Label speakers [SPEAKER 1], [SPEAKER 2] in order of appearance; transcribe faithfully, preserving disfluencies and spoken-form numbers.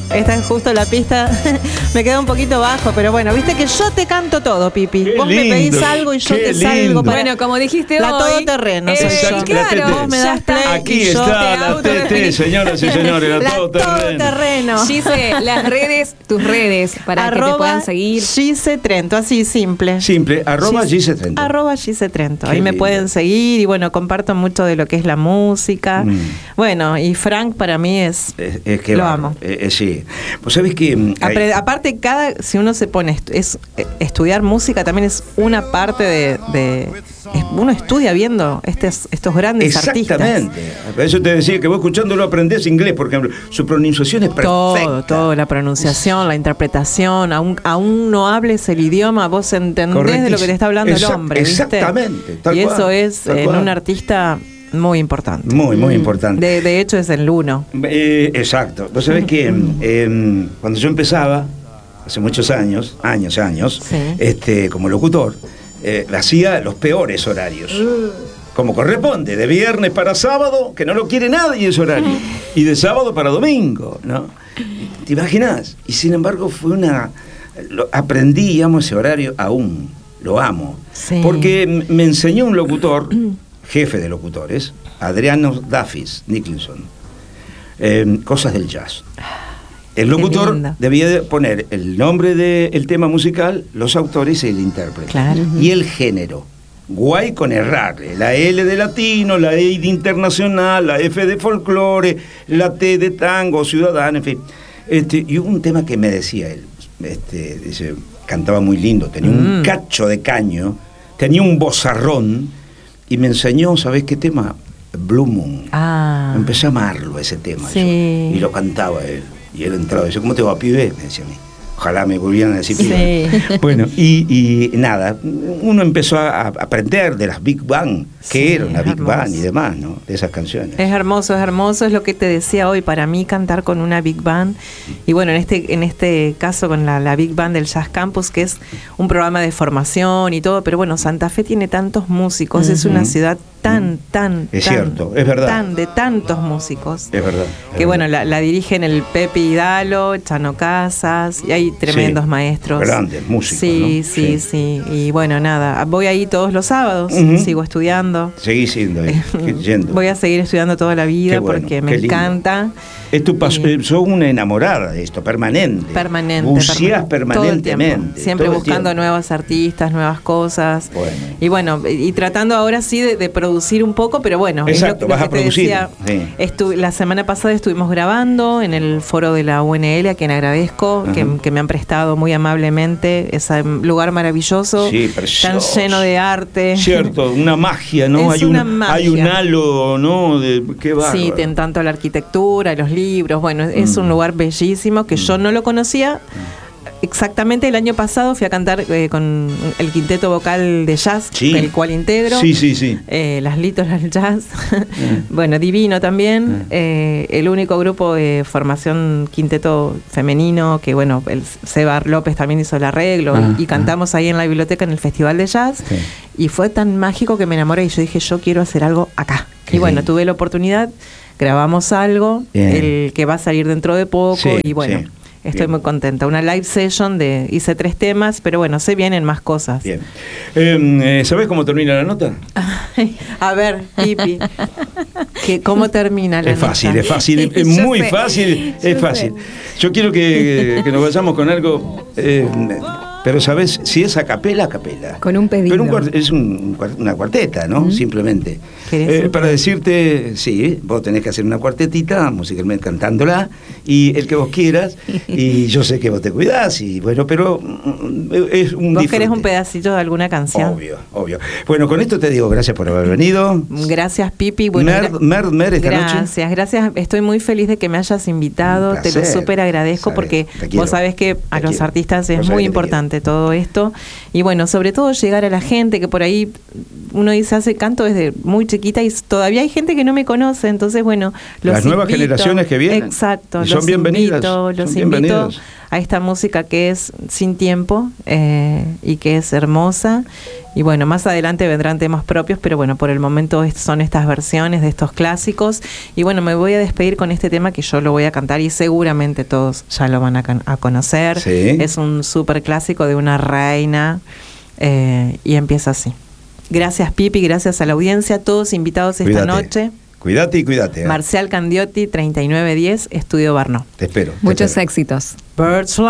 [SPEAKER 1] esta es justo la pista. Me queda un poquito bajo, pero bueno, viste que yo te canto todo, Pipi.
[SPEAKER 2] Qué
[SPEAKER 1] Vos
[SPEAKER 2] lindo,
[SPEAKER 1] me pedís algo y yo
[SPEAKER 2] qué
[SPEAKER 1] te
[SPEAKER 2] lindo.
[SPEAKER 1] salgo para...
[SPEAKER 3] Bueno, como dijiste
[SPEAKER 1] la
[SPEAKER 3] hoy,
[SPEAKER 1] todoterreno
[SPEAKER 3] eh,
[SPEAKER 1] soy
[SPEAKER 2] Exacto,
[SPEAKER 1] yo.
[SPEAKER 3] claro,
[SPEAKER 1] Vos me
[SPEAKER 3] ya
[SPEAKER 1] das
[SPEAKER 3] está.
[SPEAKER 1] play
[SPEAKER 2] Aquí
[SPEAKER 1] y yo
[SPEAKER 2] está
[SPEAKER 1] te
[SPEAKER 2] la T T, señoras y señores, la,
[SPEAKER 1] la
[SPEAKER 2] todoterreno.
[SPEAKER 1] todoterreno.
[SPEAKER 3] Gise, las redes, tus redes, para que te puedan seguir.
[SPEAKER 1] Gise Trento, así simple.
[SPEAKER 2] Simple, arroba
[SPEAKER 1] Gise-
[SPEAKER 2] Gise Trento.
[SPEAKER 1] Arroba Gise Trento.
[SPEAKER 2] Qué
[SPEAKER 1] Ahí me
[SPEAKER 2] lindo.
[SPEAKER 1] pueden seguir y bueno, comparto mucho de lo que es la música.
[SPEAKER 2] Mm.
[SPEAKER 1] Bueno, y Frank para mí es...
[SPEAKER 2] Es, es que
[SPEAKER 1] Lo
[SPEAKER 2] va,
[SPEAKER 1] amo.
[SPEAKER 2] eh, eh, sí. Pues sabés que mm, hay-
[SPEAKER 1] Apre- aparte, cada si uno se pone estu- es eh, estudiar música también es una parte de, de- es- uno estudia viendo estos estos grandes artistas.
[SPEAKER 2] Exactamente. Por eso te decía que vos escuchándolo aprendés inglés, por ejemplo. Su pronunciación es perfecta.
[SPEAKER 1] Todo, todo, la pronunciación, la interpretación, aún, aún no hables el idioma, vos entendés de lo que te está hablando
[SPEAKER 2] Exact-
[SPEAKER 1] el hombre, ¿viste?
[SPEAKER 2] exactamente, tal
[SPEAKER 1] y
[SPEAKER 2] cual,
[SPEAKER 1] eso es
[SPEAKER 2] tal
[SPEAKER 1] en
[SPEAKER 2] cual.
[SPEAKER 1] un artista muy importante.
[SPEAKER 2] Muy, muy importante.
[SPEAKER 1] De, de hecho es el uno.
[SPEAKER 2] Eh, exacto. Vos sabés que eh, cuando yo empezaba, hace muchos años, años, años,
[SPEAKER 1] Sí.
[SPEAKER 2] este, como locutor, eh, hacía los peores horarios. Como corresponde, de viernes para sábado, que no lo quiere nadie ese horario, y de sábado para domingo, ¿no? ¿Te imaginas? Y sin embargo fue una... lo- aprendí, digamos, ese horario aún, lo amo.
[SPEAKER 1] Sí.
[SPEAKER 2] Porque m- me enseñó un locutor, jefe de locutores, Adriano Daffis Nicholson, eh, cosas del jazz. El locutor
[SPEAKER 1] lindo.
[SPEAKER 2] debía de poner el nombre del tema musical, los autores y el intérprete.
[SPEAKER 1] Claro.
[SPEAKER 2] Y el género. Guay con errarle. La L de latino, la E de internacional, la F de folclore, la T de tango, ciudadano, en fin. Este, y hubo un tema que me decía él. Este, dice, cantaba muy lindo, tenía un
[SPEAKER 1] Mm.
[SPEAKER 2] cacho de caño, tenía un vozarrón, y me enseñó, ¿sabés qué tema? Blue Moon.
[SPEAKER 1] Ah.
[SPEAKER 2] Empecé a amarlo ese tema.
[SPEAKER 1] Sí.
[SPEAKER 2] yo, y lo cantaba él. Y él entraba y decía, ¿cómo te va, pibe? Me decía a mí. Ojalá me volvieran a decir
[SPEAKER 1] Sí.
[SPEAKER 2] pibe. Bueno, y, y nada, uno empezó a, a aprender de las Big Bang, que
[SPEAKER 1] Sí,
[SPEAKER 2] era una
[SPEAKER 1] es
[SPEAKER 2] Big Bang
[SPEAKER 1] hermoso.
[SPEAKER 2] y demás, ¿no? De esas canciones.
[SPEAKER 1] Es hermoso, es hermoso, es lo que te decía hoy, para mí cantar con una Big Band, y bueno, en este, en este caso con la, la Big Band del Jazz Campus, que es un programa de formación y todo, pero bueno, Santa Fe tiene tantos músicos, es una
[SPEAKER 2] Ujú.
[SPEAKER 1] ciudad tan, tan,
[SPEAKER 2] Es
[SPEAKER 1] tan,
[SPEAKER 2] cierto, es verdad.
[SPEAKER 1] tan de tantos músicos.
[SPEAKER 2] Es verdad.
[SPEAKER 1] Que bueno, la, la dirigen el Pepe Hidalo, Chano Casas, y hay tremendos
[SPEAKER 2] Sí,
[SPEAKER 1] maestros.
[SPEAKER 2] grandes músicos,
[SPEAKER 1] Sí,
[SPEAKER 2] ¿no?
[SPEAKER 1] sí,
[SPEAKER 2] Sí.
[SPEAKER 1] sí. Y bueno, nada, voy ahí todos los sábados,
[SPEAKER 2] Ujú.
[SPEAKER 1] sigo estudiando.
[SPEAKER 2] Seguí siendo ahí, yendo.
[SPEAKER 1] Voy a seguir estudiando toda la vida
[SPEAKER 2] Qué bueno,
[SPEAKER 1] porque me
[SPEAKER 2] qué lindo.
[SPEAKER 1] encanta.
[SPEAKER 2] Es tu pas-
[SPEAKER 1] Y-
[SPEAKER 2] eh, sos una enamorada de esto, permanente.
[SPEAKER 1] Permanente.
[SPEAKER 2] Buceás
[SPEAKER 1] perma- todo el tiempo.
[SPEAKER 2] permanentemente.
[SPEAKER 1] Siempre
[SPEAKER 2] todo el
[SPEAKER 1] buscando
[SPEAKER 2] tiempo.
[SPEAKER 1] nuevos artistas, nuevas cosas.
[SPEAKER 2] Bueno.
[SPEAKER 1] Y bueno, y tratando ahora sí de, de producir un poco, pero bueno,
[SPEAKER 2] Exacto,
[SPEAKER 1] es lo,
[SPEAKER 2] vas
[SPEAKER 1] lo
[SPEAKER 2] a
[SPEAKER 1] que te
[SPEAKER 2] producir,
[SPEAKER 1] decía.
[SPEAKER 2] sí.
[SPEAKER 1] Estu- la semana pasada estuvimos grabando en el foro de la U N L, a quien agradezco, que,
[SPEAKER 2] Ajá.
[SPEAKER 1] que me han prestado muy amablemente ese lugar maravilloso,
[SPEAKER 2] Sí,
[SPEAKER 1] tan
[SPEAKER 2] precioso.
[SPEAKER 1] lleno de arte.
[SPEAKER 2] Cierto, una magia, ¿no?
[SPEAKER 1] Es
[SPEAKER 2] hay
[SPEAKER 1] una
[SPEAKER 2] un, hay un
[SPEAKER 1] magia.
[SPEAKER 2] halo, ¿no? De, qué bárbaro.
[SPEAKER 1] Sí, en tanto la arquitectura, los libros, bueno, es
[SPEAKER 2] Mm.
[SPEAKER 1] un lugar bellísimo que yo no lo conocía. Exactamente el año pasado fui a cantar eh, con el quinteto vocal de jazz,
[SPEAKER 2] Sí.
[SPEAKER 1] el cual integro.
[SPEAKER 2] Sí, sí, sí.
[SPEAKER 1] Eh, las Litos del Jazz. Bueno, divino también.
[SPEAKER 2] Mm.
[SPEAKER 1] Eh, el único grupo de formación quinteto femenino que, bueno, el Seba López también hizo el arreglo
[SPEAKER 2] Ah,
[SPEAKER 1] y, y cantamos ahí en la biblioteca en el Festival de Jazz.
[SPEAKER 2] Sí.
[SPEAKER 1] Y fue tan mágico que me enamoré y yo dije, yo quiero hacer algo acá.
[SPEAKER 2] Qué
[SPEAKER 1] y bueno,
[SPEAKER 2] lindo.
[SPEAKER 1] tuve la oportunidad, grabamos algo,
[SPEAKER 2] Bien.
[SPEAKER 1] el que va a salir dentro de poco
[SPEAKER 2] Sí,
[SPEAKER 1] y bueno.
[SPEAKER 2] sí.
[SPEAKER 1] Estoy
[SPEAKER 2] Bien.
[SPEAKER 1] muy contenta. Una live session de hice tres temas, pero bueno, se vienen más cosas.
[SPEAKER 2] Bien. Eh, eh, ¿Sabés cómo termina la nota?
[SPEAKER 1] Ay, a ver, Pipi, que ¿cómo termina la
[SPEAKER 2] Es fácil,
[SPEAKER 1] nota?
[SPEAKER 2] es fácil, es
[SPEAKER 1] Yo
[SPEAKER 2] muy
[SPEAKER 1] sé,
[SPEAKER 2] fácil,
[SPEAKER 1] yo
[SPEAKER 2] es fácil.
[SPEAKER 1] sé.
[SPEAKER 2] Yo quiero que, que nos vayamos con algo, eh, pero sabes, si es a capela, a capela.
[SPEAKER 3] Con un pedido.
[SPEAKER 2] Pero un cuart- es un cuar- una cuarteta, ¿no? Simplemente.
[SPEAKER 1] ¿Querés
[SPEAKER 2] Eh,
[SPEAKER 1] un
[SPEAKER 2] para
[SPEAKER 1] pedido?
[SPEAKER 2] decirte, sí, vos tenés que hacer una cuartetita, musicalmente cantándola, y el que vos quieras, y yo sé que vos te cuidás, y bueno, pero mm, es un
[SPEAKER 1] ¿Vos
[SPEAKER 2] disfrute.
[SPEAKER 1] querés un pedacito de alguna canción?
[SPEAKER 2] Obvio, obvio. Bueno, con esto te digo gracias por haber venido.
[SPEAKER 1] Gracias, Pipi. Bueno,
[SPEAKER 2] Mer,
[SPEAKER 1] gra-
[SPEAKER 2] mer, mer esta
[SPEAKER 1] gracias,
[SPEAKER 2] noche.
[SPEAKER 1] gracias. Estoy muy feliz de que me hayas invitado.
[SPEAKER 2] Un
[SPEAKER 1] Te lo
[SPEAKER 2] placer.
[SPEAKER 1] súper agradezco
[SPEAKER 2] Sabes,
[SPEAKER 1] porque
[SPEAKER 2] te quiero.
[SPEAKER 1] vos sabés que a
[SPEAKER 2] Te
[SPEAKER 1] los
[SPEAKER 2] quiero.
[SPEAKER 1] artistas
[SPEAKER 2] Vos
[SPEAKER 1] es
[SPEAKER 2] sabés
[SPEAKER 1] muy
[SPEAKER 2] que te
[SPEAKER 1] importante todo esto. Y bueno, sobre todo llegar a la gente que por ahí uno dice hace canto desde muy chiquita y todavía hay gente que no me conoce. Entonces, bueno, los
[SPEAKER 2] Las nuevas
[SPEAKER 1] invito.
[SPEAKER 2] generaciones que vienen.
[SPEAKER 1] Exacto.
[SPEAKER 2] Y son
[SPEAKER 1] los
[SPEAKER 2] bienvenidas,
[SPEAKER 1] invito,
[SPEAKER 2] son
[SPEAKER 1] los
[SPEAKER 2] bienvenidas.
[SPEAKER 1] invito a esta música que es sin tiempo eh, y que es hermosa. Y bueno, más adelante vendrán temas propios, pero bueno, por el momento es- son estas versiones de estos clásicos. Y bueno, me voy a despedir con este tema que yo lo voy a cantar y seguramente todos ya lo van a, can- a conocer.
[SPEAKER 2] Sí.
[SPEAKER 1] Es un súper clásico de una reina eh, y empieza así. Gracias Pipi, gracias a la audiencia, todos invitados esta
[SPEAKER 2] Cuídate.
[SPEAKER 1] noche.
[SPEAKER 2] Cuídate y cuídate. ¿eh?
[SPEAKER 1] Marcial Candiotti, treinta y nueve diez, Estudio Barno.
[SPEAKER 2] Te espero. te
[SPEAKER 3] Muchos
[SPEAKER 2] espero.
[SPEAKER 3] éxitos.
[SPEAKER 1] Birds